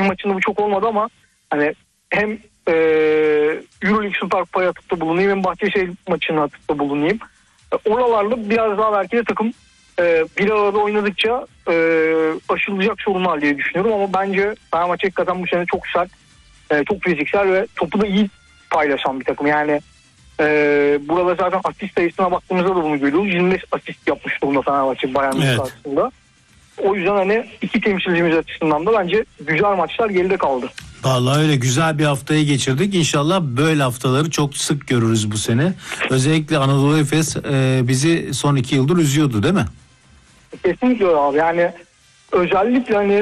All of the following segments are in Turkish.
maçında bu çok olmadı ama hani hem Euroleague Süper Kupa'ya atıfta bulunayım hem Bahçeşehir maçına atıfta bulunayım. Oralarda biraz daha belki de takım bir arada oynadıkça aşılacak sorunlar diye düşünüyorum ama bence Fenerbahçe hakikaten bu sene çok sert, çok fiziksel ve topu da iyi paylaşan bir takım. Yani burada zaten asist sayısına baktığımızda da bunu görüyoruz. 25 asist yapmış durumda Fenerbahçe Bayern Münih karşısında. O yüzden hani iki temsilcimiz açısından da bence güzel maçlar geride kaldı. Vallahi öyle, güzel bir haftayı geçirdik. İnşallah böyle haftaları çok sık görürüz bu sene. Özellikle Anadolu Efes bizi son 2 yıldır üzüyordu değil mi? Kesinlikle abi. Yani özellikle hani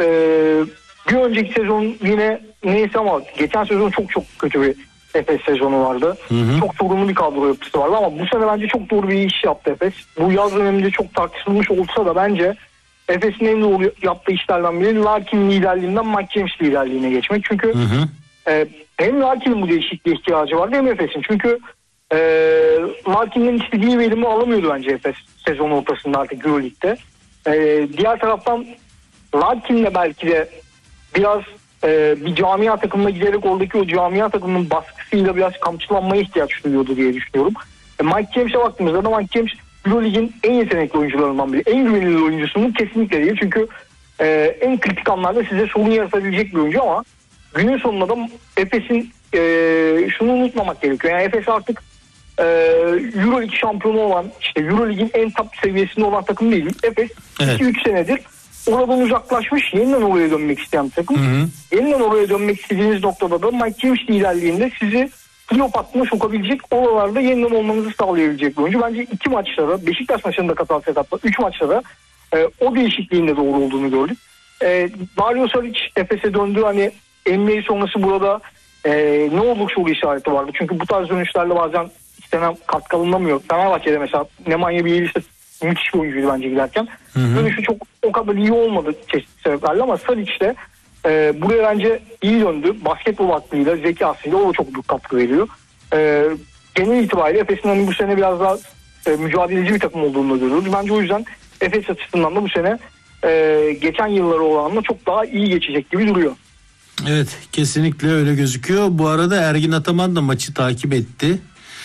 bir önceki sezon yine neyse ama geçen sezon çok kötü bir Efes sezonu vardı. Hı. Çok sorunlu bir kadro yapısı vardı ama bu sene bence çok doğru bir iş yaptı Efes. Bu yaz döneminde çok tartışılmış olsa da bence Efes'in en doğru yaptığı işlerden biri Larkin'in liderliğinden Mike James liderliğine geçmek. Çünkü hem Larkin'in bu değişikliğe ihtiyacı vardı hem Efes'in. Çünkü Larkin'in istediği verimi alamıyordu bence Efes sezon ortasında artık Euroleague'de. Diğer taraftan Larkin'le belki de biraz bir camia takımına giderek oradaki o camia takımının baskısıyla biraz kamçılanmaya ihtiyaç duyuyordu diye düşünüyorum. Mike James'e baktığımızda da Mike James Euroleague'in en yetenekli oyuncularından biri. En güvenilir oyuncusunun kesinlikle değil. Çünkü en kritik anlarda size sorun yaratabilecek bir oyuncu ama günün sonunda da Efes'in şunu unutmamak gerekiyor. Yani Efes artık Euroleague şampiyonu olan, işte Euroleague'in en top seviyesinde olan takım değil. Efes 2-3 senedir oradan uzaklaşmış, yeniden oraya dönmek isteyen bir takım. Yeniden oraya dönmek istediğiniz noktada da Mike James liderliğinde sizi playoff hattına sokabilecek, oralarda yeniden olmanızı sağlayabilecek bir oyuncu. Bence 2 maçta da, Beşiktaş maçında katılan setupta 3 maçta da o değişikliğin de doğru olduğunu gördük. Dario Saric Efes'e döndü. Hani NBA sonrası burada ne olduk soru işareti vardı. Çünkü bu tarz dönüşlerle bazen istenen katkı alınamıyor. Fenerbahçe'de mesela Nemanja Bjelica müthiş bir oyuncuydu bence giderken. Dönüşü çok o kadar iyi olmadı çeşitli sebeplerle ama Saric de buraya bence iyi döndü. Basketbol aklıyla, zekasıyla o da çok büyük katkı veriyor. Genel itibariyle Efes'in hani bu sene biraz daha mücadeleci bir takım olduğunu görüyoruz. Bence o yüzden Efes açısından da bu sene geçen yıllara oranla çok daha iyi geçecek gibi duruyor. Evet, kesinlikle öyle gözüküyor. Bu arada Ergin Ataman da maçı takip etti.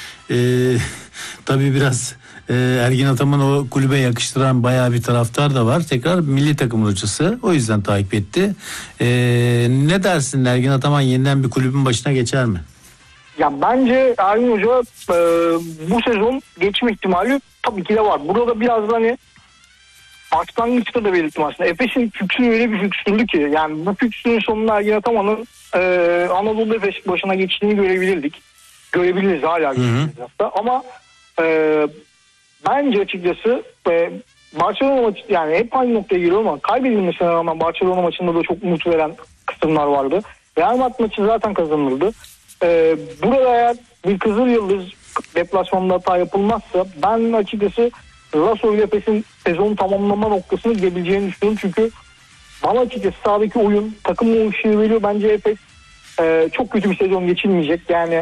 Tabii biraz Ergin Ataman o kulübe yakıştıran bayağı bir taraftar da var. Tekrar milli takım hocası. O yüzden takip etti. Ne dersin, Ergin Ataman yeniden bir kulübün başına geçer mi? Ya bence Ergin Hoca bu sezon geçme ihtimali tabii ki de var. Burada biraz da hani başlangıçta da belirttim aslında. Efes'in fiksürü öyle bir fiksürlü ki yani bu fiksürün sonunda Ergin Ataman'ın Anadolu Efes başına geçtiğini görebilirdik. Görebiliriz, hala görebiliriz hatta. Ama bence açıkçası Barcelona maçı, yani hep aynı noktaya giriyor ama kaybedilmesine rağmen Barcelona maçında da çok umut veren kısımlar vardı. Real Madrid maçı zaten kazanıldı. Burada eğer bir Kızılyıldız deplasmanında hata yapılmazsa ben açıkçası Lasso ile Efes'in sezonu tamamlama noktasını gidebileceğini düşünüyorum. Çünkü bana açıkçası sahadaki oyun takım o ışığı veriyor. Bence Efes çok kötü bir sezon geçirmeyecek. Yani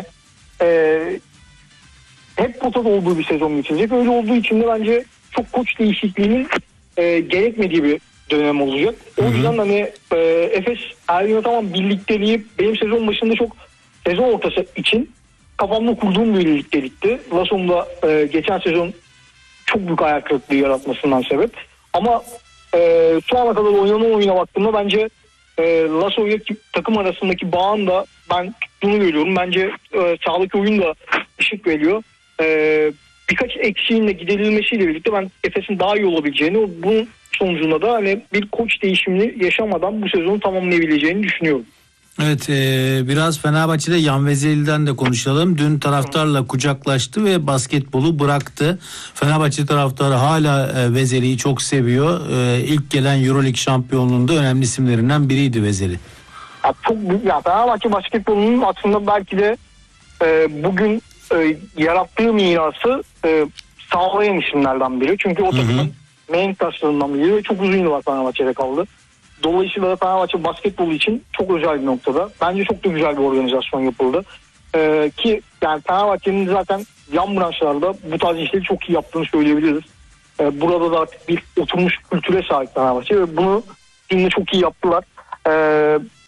hep potada olduğu bir sezon geçirecek. Öyle olduğu için de bence çok koç değişikliğinin gerekmediği bir dönem olacak. O yüzden hani Efes Ergin Ataman birlikteliği benim sezon başında çok sezon ortası için kafamda kurduğum bir birliktelikti. Lasso'nun da geçen sezon çok büyük ayak kırıklığı yaratmasından sebep. Ama şu ana kadar oynanan oyuna baktığımda bence Lasso ile takım arasındaki bağın da ben tuttuğunu görüyorum. Bence sağdaki oyun da ışık veriyor. Birkaç eksiğin de giderilmesiyle birlikte ben Efes'in daha iyi olabileceğini, bunun sonucunda da hani bir koç değişimini yaşamadan bu sezonu tamamlayabileceğini düşünüyorum. Evet, biraz Fenerbahçe'de Yan Vezeli'den de konuşalım. Dün taraftarla kucaklaştı ve basketbolu bıraktı. Fenerbahçe taraftarı hala Vezeli'yi çok seviyor. İlk gelen Euroleague şampiyonluğunda önemli isimlerinden biriydi Vezeli. Ya çok büyük, ya Fenerbahçe basketbolunun aslında belki de bugün yarattığı mirası sağlayan isimlerden biri. Çünkü o takımın main taşlarından biri ve çok uzun yıllar Fenerbahçe'de kaldı. Dolayısıyla da Fenerbahçe basketbolu için çok özel bir noktada. Bence çok da güzel bir organizasyon yapıldı. Ki yani Fenerbahçe'nin zaten yan branşlarda bu tarz işleri çok iyi yaptığını söyleyebiliriz. Burada da artık bir oturmuş kültüre sahip Fenerbahçe ve bunu dün çok iyi yaptılar.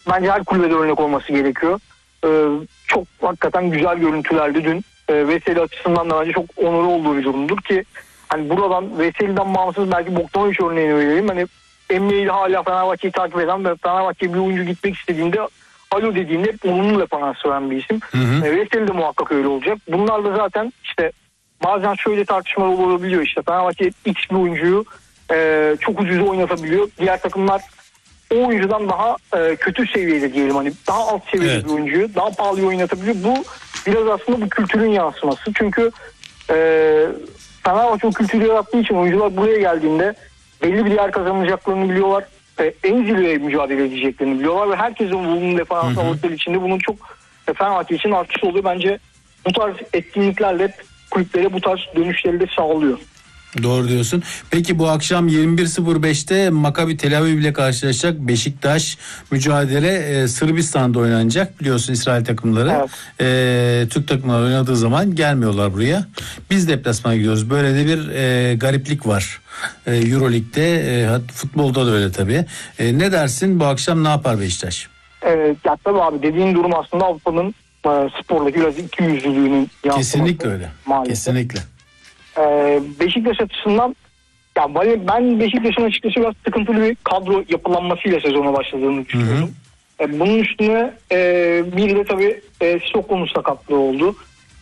bence her kulübede örnek olması gerekiyor. Çok hakikaten güzel görüntülerdi dün. Veseli açısından da bence çok onuru olduğu bir durumdur ki hani buradan Veseli'den bağımsız belki Bogdanovic örneğini vereyim. Hani NBA'de hala Fenerbahçe'yi takip eden ve Fenerbahçe'ye bir oyuncu gitmek istediğinde alo dediğinde olumlu referans veren bir isim. Veseli de muhakkak öyle olacak. Bunlar da zaten işte bazen şöyle tartışmalar olabiliyor işte. Fenerbahçe X bir oyuncuyu çok ucuz oynatabiliyor. Diğer takımlar o oyuncudan daha kötü seviyede diyelim hani daha alt seviyede bir oyuncuyu daha pahalı oynatabiliyor. Bu biraz aslında bu kültürün yansıması. Çünkü Fenerbahçe o kültürü yarattığı için oyuncular buraya geldiğinde belli bir yer kazanacaklarını biliyorlar. En zirveye mücadele edeceklerini biliyorlar ve herkesin bunun defansı ortaya içinde bunun çok Fenerbahçe için artısı oluyor. Bence bu tarz etkinliklerle kulüplere bu tarz dönüşleri de sağlıyor. Doğru diyorsun. Peki bu akşam 21.05'te Maccabi Tel Aviv ile karşılaşacak. Beşiktaş mücadele Sırbistan'da oynanacak. Biliyorsun İsrail takımları Türk takımları oynadığı zaman gelmiyorlar buraya. Biz deplasmana gidiyoruz. Böyle de bir gariplik var. Euroleague'de futbolda da öyle tabii. Ne dersin bu akşam ne yapar Beşiktaş? Ya tabii abi dediğin durum aslında Avrupa'nın spordaki biraz ikiyüzlülüğünün yansıması. Kesinlikle öyle. Maalesef. Kesinlikle. Beşiktaş açısından ya ben Beşiktaş'ın açıkçası biraz sıkıntılı bir kadro yapılanmasıyla sezona başladığını düşünüyorum. Bunun üstüne bir de tabii Sissoko sakatlığı oldu.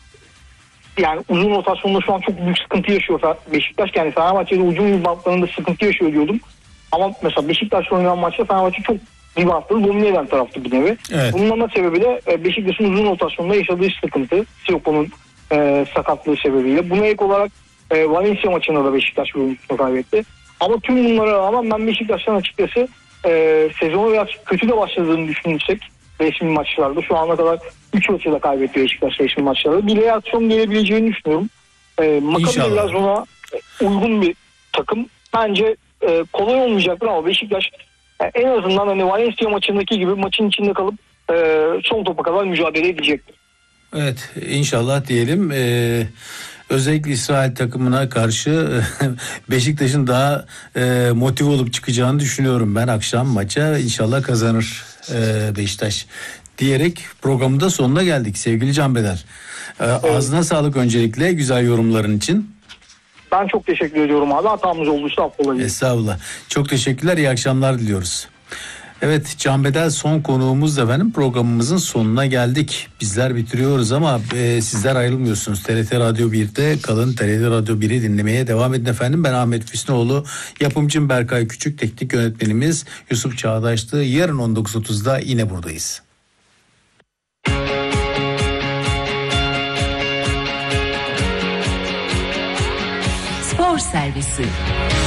Yani uzun rotasyonda şu an çok büyük sıkıntı yaşıyor Beşiktaş. Yani Fenerbahçe'de uzun bantlarında sıkıntı yaşıyor diyordum. Ama mesela Beşiktaş'la oynanan maçta Fenerbahçe çok bir bantları domine eden taraftı bir nevi. Evet. Bunun ana sebebi de Beşiktaş'ın uzun rotasyonda yaşadığı sıkıntı. Sissoko'nun sakatlığı sebebiyle. Buna ek olarak Valencia maçında da Beşiktaş bir oyuncusunu kaybetti. Ama tüm bunlara rağmen ben Beşiktaş'tan açıkçası sezonu biraz kötü de başladığını düşünürsek resmi maçlarda şu ana kadar 3 maçı da kaybetti Beşiktaş resmi maçlarda. Bir reaksiyon gelebileceğini düşünüyorum. Maccabi biraz ona uygun bir takım. Bence kolay olmayacaktır ama Beşiktaş en azından hani Valencia maçındaki gibi maçın içinde kalıp son topa kadar mücadele edecektir. Evet inşallah diyelim. Özellikle İsrail takımına karşı Beşiktaş'ın daha motive olup çıkacağını düşünüyorum ben akşam maça. İnşallah kazanır Beşiktaş diyerek programın da sonuna geldik sevgili Can Beder. Ağzına sağlık öncelikle güzel yorumların için. Ben çok teşekkür ediyorum abi. Hatamız olduysa affola. Estağfurullah. Çok teşekkürler. İyi akşamlar diliyoruz. Evet Can Bedel son konuğumuz efendim, programımızın sonuna geldik. Bizler bitiriyoruz ama sizler ayrılmıyorsunuz. TRT Radyo 1'de kalın, TRT Radyo 1'i dinlemeye devam edin efendim. Ben Ahmet Füsnoğlu, yapımcım Berkay Küçük, teknik yönetmenimiz Yusuf Çağdaş'tı. Yarın 19.30'da yine buradayız. Spor Servisi.